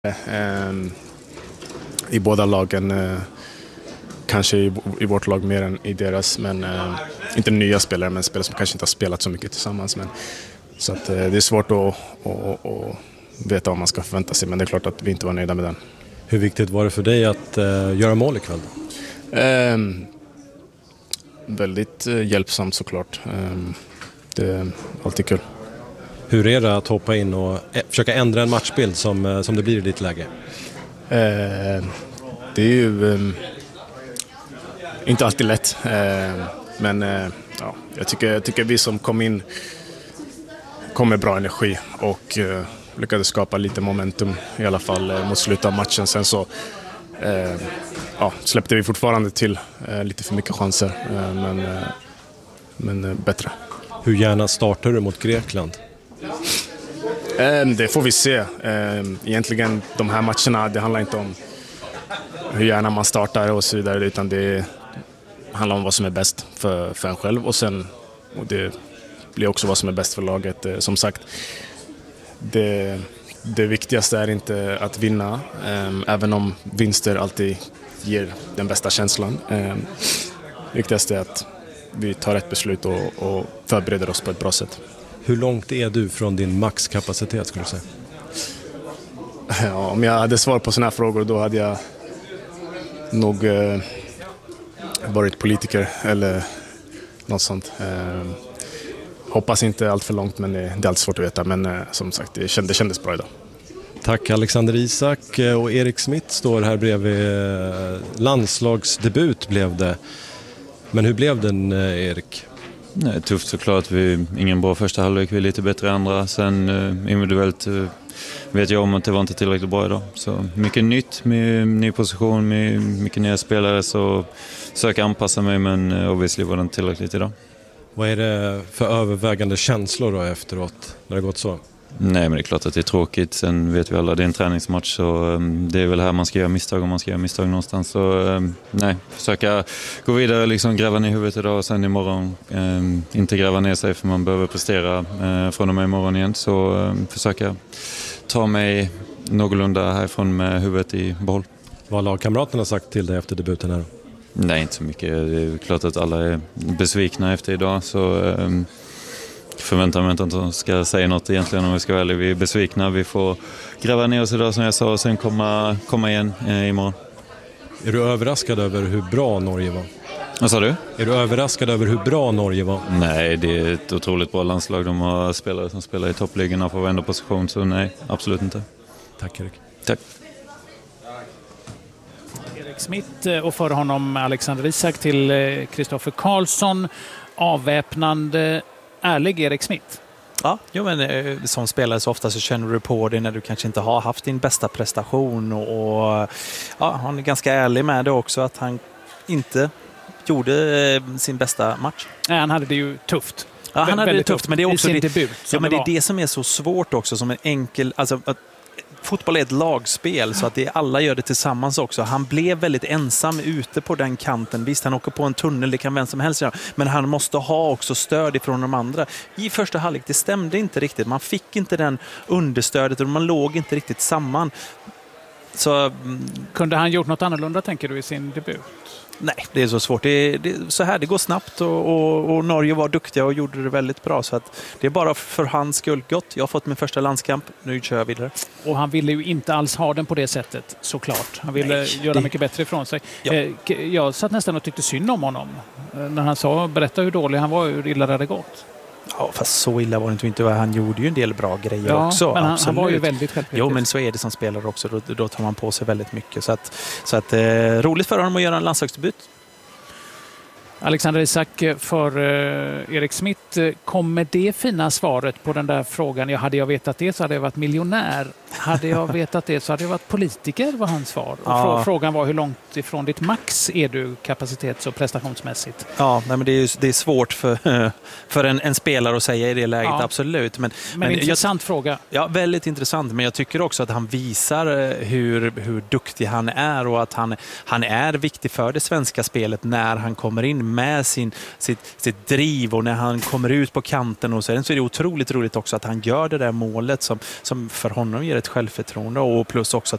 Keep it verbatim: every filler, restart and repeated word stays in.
Um, i båda lagen, uh, kanske i, i vårt lag mer än i deras, men uh, inte nya spelare, men spelare som kanske inte har spelat så mycket tillsammans. Men, så att, uh, det är svårt att, att, att veta vad man ska förvänta sig, men det är klart att vi inte var nöjda med den. Hur viktigt var det för dig att uh, göra mål ikväll? Um, väldigt uh, hjälpsamt såklart. Um, det är alltid kul. Hur är det att hoppa in och ä- försöka ändra en matchbild som, som det blir i ditt läge? Uh, det är ju um, inte alltid lätt. Uh, men uh, ja, jag tycker, jag tycker vi som kom in kom med bra energi och uh, lyckades skapa lite momentum i alla fall uh, mot slutet av matchen. Sen så uh, ja, släppte vi fortfarande till uh, lite för mycket chanser, uh, men, uh, men uh, bättre. Hur gärna startar du mot Grekland? Uh, det får vi se. Uh, egentligen de här matcherna, det handlar inte om hur gärna man startar och så vidare, utan det handlar om vad som är bäst för, för en själv, och sen och det blir också vad som är bäst för laget. Uh, som sagt, det, det viktigaste är inte att vinna, um, även om vinster alltid ger den bästa känslan. Um, det viktigaste är att vi tar rätt beslut och, och förbereder oss på ett bra sätt. Hur långt är du från din maxkapacitet, skulle du säga? Ja, om jag hade svar på såna här frågor, då hade jag nog eh, varit politiker eller något sånt. Eh, hoppas inte allt för långt, men det, det är alltid svårt att veta. Men eh, som sagt, det kändes, det kändes bra idag. Tack Alexander Isak. Och Erik Smith står här bredvid. Landslagsdebut blev det. Men hur blev den, Erik? Nej, tufft såklart. Vi, ingen bra första halvlek, vi är lite bättre andra. Sen uh, individuellt uh, vet jag om att det var inte tillräckligt bra idag. Så mycket nytt, med ny position, med mycket nya spelare, så försöker anpassa mig, men uh, obviously var det inte tillräckligt idag. Vad är det för övervägande känslor då efteråt när det gått så? Nej, men det är klart att det är tråkigt. Sen vet vi alla, det är en träningsmatch, så um, det är väl här man ska göra misstag om man ska göra misstag någonstans. Så um, nej, försöka gå vidare, liksom gräva ner huvudet idag, och sen imorgon um, inte gräva ner sig, för man behöver prestera uh, från och med imorgon igen. Så um, försöka ta mig någorlunda härifrån med huvudet i behåll. Vad har lagkamraterna sagt till dig efter debuten här? Nej, inte så mycket. Det är klart att alla är besvikna efter idag, så um, förväntar mig inte att de ska säga något egentligen, om vi ska vara ärliga. Vi är besvikna, vi får gräva ner oss idag som jag sa, och sen komma, komma igen eh, imorgon. Är du överraskad över hur bra Norge var? Vad sa du? Är du överraskad över hur bra Norge var? Nej, det är ett otroligt bra landslag. De har spelare som spelar i toppligorna på varenda position, så nej, absolut inte. Tack Erik. Tack. Erik Smith och för honom Alexander Isak till Kristoffer Karlsson. Avväpnande, ärlig Erik Smith. Ja, jo, men eh, som spelare så ofta så känner du på det när du kanske inte har haft din bästa prestation, och, och ja, han är ganska ärlig med det också, att han inte gjorde eh, sin bästa match. Nej, han hade det ju tufft. Ja, han hade det tufft, men det är också det, det, debut, ja, men det, det är det som är så svårt också, som en enkel, alltså att fotboll är ett lagspel, så att det, alla gör det tillsammans också. Han blev väldigt ensam ute på den kanten. Visst, han åker på en tunnel, det kan vem som helst göra, men han måste ha också stöd ifrån de andra. I första halvlek, det stämde inte riktigt. Man fick inte den understödet, och man låg inte riktigt samman. Så kunde han gjort något annorlunda, tänker du, i sin debut? Nej, det är så svårt. Det är, det är så här, det går snabbt, och, och, och Norge var duktiga och gjorde det väldigt bra. Så att det är bara för hans skull gott. Jag har fått min första landskamp, nu kör jag vidare. Och han ville ju inte alls ha den på det sättet, såklart. Han ville Nej, göra det... mycket bättre ifrån sig. Ja. Jag satt nästan och tyckte synd om honom när han sa, berätta hur dålig han var, hur illa det hade gått. Ja, fast så illa var det inte. Han gjorde ju en del bra grejer ja, också. Men han, han var ju väldigt självkritisk. Jo, men så är det som spelare också. Då, då tar man på sig väldigt mycket. Så att, så att, eh, roligt för honom att göra en landslagsdebut. Alexander Isak för eh, Erik Smith. Kommer det fina svaret på den där frågan? Ja, hade jag vetat det så hade jag varit miljonär. Hade jag vetat det så hade jag varit politiker, var hans svar. Och ja. Frågan var, hur långt ifrån ditt max är du kapacitets- och prestationsmässigt? Ja, nej, men det är, det är svårt för, för en, en spelare att säga i det läget, ja. Absolut. Men, men, men intressant jag, fråga. Ja, väldigt intressant. Men jag tycker också att han visar hur, hur duktig han är, och att han, han är viktig för det svenska spelet när han kommer in med sin, sitt, sitt driv, och när han kommer ut på kanten. Och sen så är det otroligt roligt också att han gör det där målet som, som för honom ger ett självförtroende, och plus också